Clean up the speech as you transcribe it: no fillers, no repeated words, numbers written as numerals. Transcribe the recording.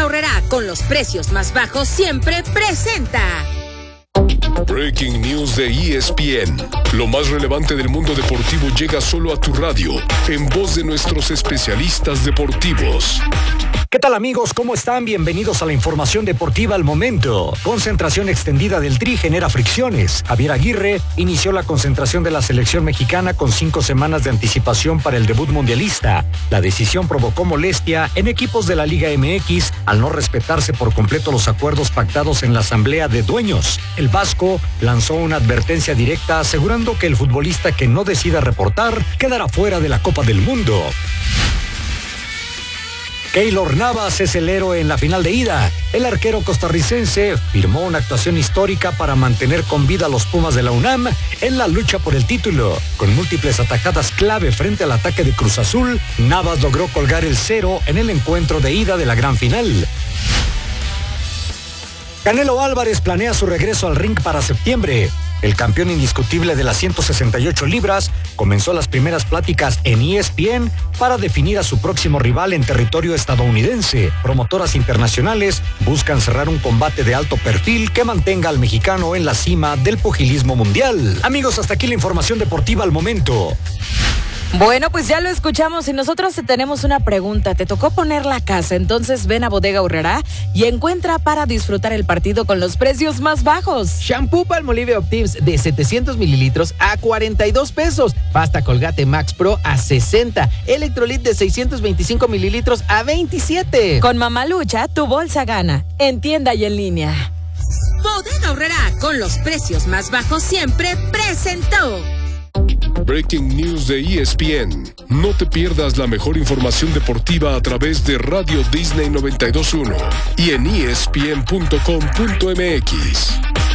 Aurrerá, con los precios más bajos siempre, presenta Breaking News de ESPN. Lo más relevante del mundo deportivo llega solo a tu radio, en voz de nuestros especialistas deportivos. ¿Qué tal, amigos? ¿Cómo están? Bienvenidos a la información deportiva al momento. Concentración extendida del Tri genera fricciones. Javier Aguirre inició la concentración de la selección mexicana con 5 semanas de anticipación para el debut mundialista. La decisión provocó molestia en equipos de la Liga MX al no respetarse por completo los acuerdos pactados en la asamblea de dueños. El Vasco lanzó una advertencia directa asegurando que el futbolista que no decida reportar quedará fuera de la Copa del Mundo. Keylor Navas es el héroe en la final de ida. El arquero costarricense firmó una actuación histórica para mantener con vida a los Pumas de la UNAM en la lucha por el título. Con múltiples atajadas clave frente al ataque de Cruz Azul, Navas logró colgar el 0 en el encuentro de ida de la gran final. Canelo Álvarez planea su regreso al ring para septiembre. El campeón indiscutible de las 168 libras comenzó las primeras pláticas en ESPN para definir a su próximo rival en territorio estadounidense. Promotoras internacionales buscan cerrar un combate de alto perfil que mantenga al mexicano en la cima del pugilismo mundial. Amigos, hasta aquí la información deportiva al momento. Bueno, pues ya lo escuchamos y nosotros te tenemos una pregunta. Te tocó poner la casa, entonces ven a Bodega Aurrerá y encuentra para disfrutar el partido con los precios más bajos. Shampoo Palmolive Optims de 700 mililitros a 42 pesos. Pasta Colgate Max Pro a 60. Electrolit de 625 mililitros a 27. Con Mamalucha, tu bolsa gana. En tienda y en línea. Bodega Aurrerá, con los precios más bajos siempre, presentó Breaking News de ESPN. No te pierdas la mejor información deportiva a través de Radio Disney 92.1 y en ESPN.com.mx.